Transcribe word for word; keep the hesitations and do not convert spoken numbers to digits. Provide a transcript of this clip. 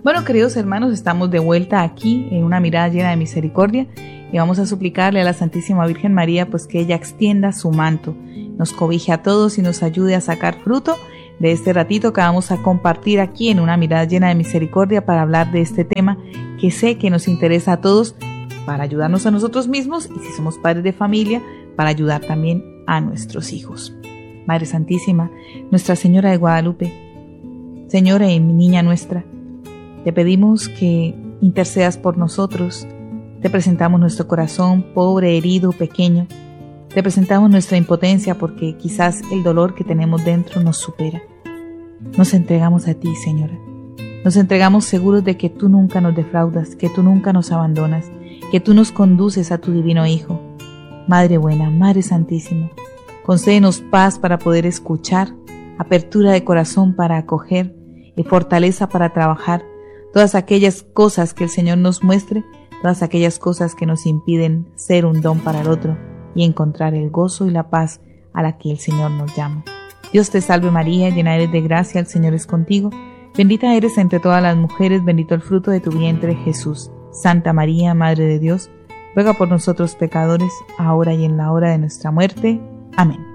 Bueno, queridos hermanos, estamos de vuelta aquí en una mirada llena de misericordia y vamos a suplicarle a la Santísima Virgen María pues que ella extienda su manto, nos cobije a todos y nos ayude a sacar fruto de este ratito que vamos a compartir aquí en una mirada llena de misericordia para hablar de este tema que sé que nos interesa a todos, para ayudarnos a nosotros mismos y si somos padres de familia, para ayudar también a nuestros hijos. Madre Santísima, Nuestra Señora de Guadalupe, Señora y niña nuestra, te pedimos que intercedas por nosotros. Te presentamos nuestro corazón pobre, herido, pequeño. Te presentamos nuestra impotencia porque quizás el dolor que tenemos dentro nos supera. Nos entregamos a ti, Señora. Nos entregamos seguros de que tú nunca nos defraudas, que tú nunca nos abandonas, que tú nos conduces a tu divino Hijo. Madre buena, Madre Santísima, concédenos paz para poder escuchar, apertura de corazón para acoger y fortaleza para trabajar todas aquellas cosas que el Señor nos muestre, todas aquellas cosas que nos impiden ser un don para el otro y encontrar el gozo y la paz a la que el Señor nos llama. Dios te salve María, llena eres de gracia, el Señor es contigo. Bendita eres entre todas las mujeres, bendito el fruto de tu vientre, Jesús. Santa María, Madre de Dios, ruega por nosotros pecadores, ahora y en la hora de nuestra muerte. Amén.